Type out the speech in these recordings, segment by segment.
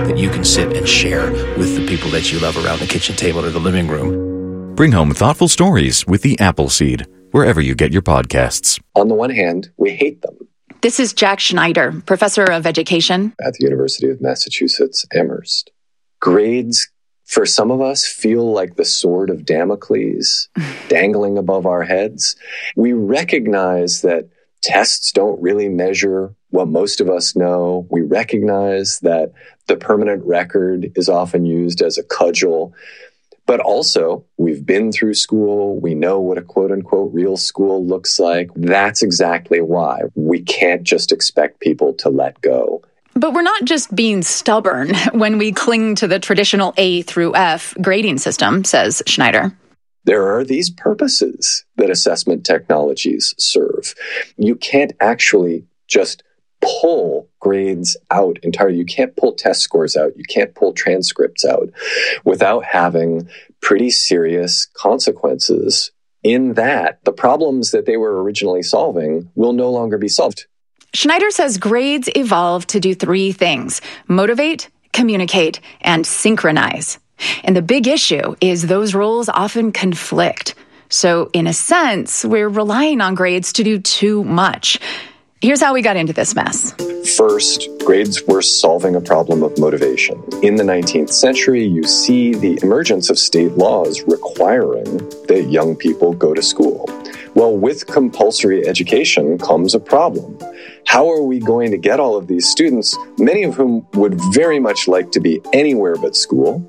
that you can sit and share with the people that you love around the kitchen table or the living room. Bring home thoughtful stories with the Appleseed, wherever you get your podcasts. On the one hand, we hate them. This is Jack Schneider, professor of education at the University of Massachusetts, Amherst. Grades, for some of us, feel like the sword of Damocles dangling above our heads. We recognize that tests don't really measure what most of us know. We recognize that the permanent record is often used as a cudgel. But also, we've been through school. We know what a quote-unquote real school looks like. That's exactly why we can't just expect people to let go. But we're not just being stubborn when we cling to the traditional A through F grading system, says Schneider. There are these purposes that assessment technologies serve. You can't actually just pull grades out entirely. You can't pull test scores out. You can't pull transcripts out without having pretty serious consequences in that the problems that they were originally solving will no longer be solved. Schneider says grades evolved to do three things: motivate, communicate, and synchronize. And the big issue is those roles often conflict. So in a sense, we're relying on grades to do too much. Here's how we got into this mess. First, grades were solving a problem of motivation. In the 19th century, you see the emergence of state laws requiring that young people go to school. Well, with compulsory education comes a problem. How are we going to get all of these students, many of whom would very much like to be anywhere but school,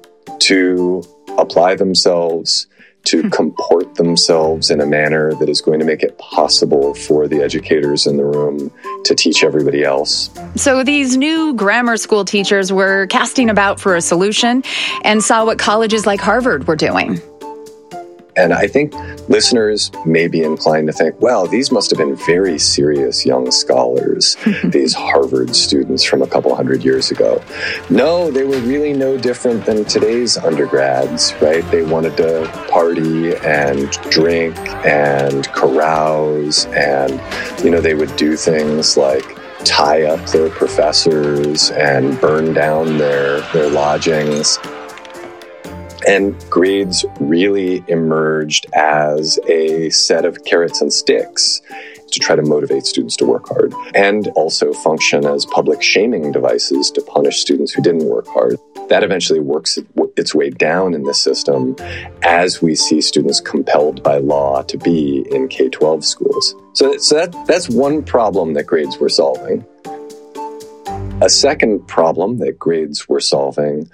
to apply themselves, to comport themselves in a manner that is going to make it possible for the educators in the room to teach everybody else? So these new grammar school teachers were casting about for a solution and saw what colleges like Harvard were doing. And I think listeners may be inclined to think, well, these must have been very serious young scholars, these Harvard students from a couple hundred years ago. No, they were really no different than today's undergrads, right? They wanted to party and drink and carouse, and, they would do things like tie up their professors and burn down their lodgings. And grades really emerged as a set of carrots and sticks to try to motivate students to work hard, and also function as public shaming devices to punish students who didn't work hard. That eventually works its way down in the system as we see students compelled by law to be in K-12 schools. So that's one problem that grades were solving. A second problem that grades were solving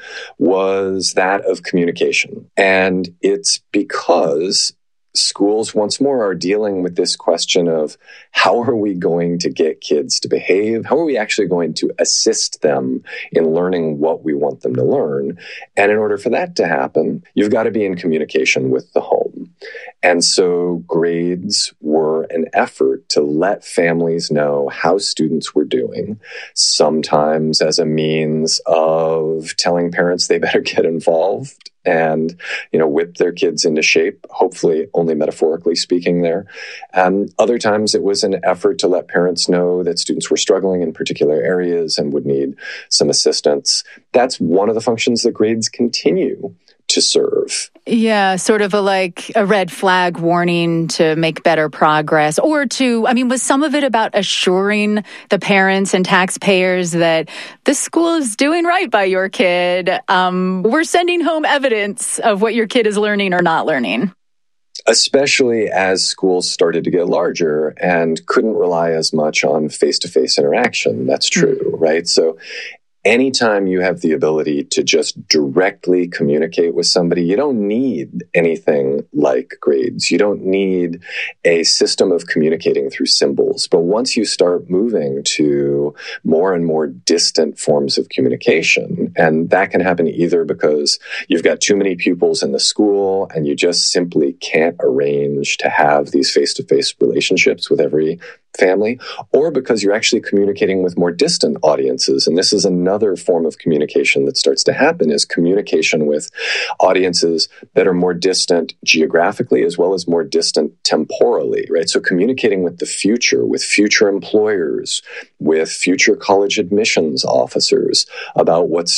was that of communication. And it's because schools, once more, are dealing with this question of how are we going to get kids to behave? How are we actually going to assist them in learning what we want them to learn? And in order for that to happen, you've got to be in communication with the home. And so grades were an effort to let families know how students were doing, sometimes as a means of telling parents they better get involved and, whip their kids into shape, hopefully only metaphorically speaking there. Other times it was an effort to let parents know that students were struggling in particular areas and would need some assistance. That's one of the functions that grades continue to serve. Yeah, sort of a red flag warning to make better progress, or was some of it about assuring the parents and taxpayers that the school is doing right by your kid? We're sending home evidence of what your kid is learning or not learning. Especially as schools started to get larger and couldn't rely as much on face-to-face interaction. That's true, right? So anytime you have the ability to just directly communicate with somebody, you don't need anything like grades. You don't need a system of communicating through symbols. But once you start moving to more and more distant forms of communication, and that can happen either because you've got too many pupils in the school and you just simply can't arrange to have these face-to-face relationships with every family, or because you're actually communicating with more distant audiences. And this is another form of communication that starts to happen, is communication with audiences that are more distant geographically as well as more distant temporally, right? So communicating with the future, with future employers, with future college admissions officers about what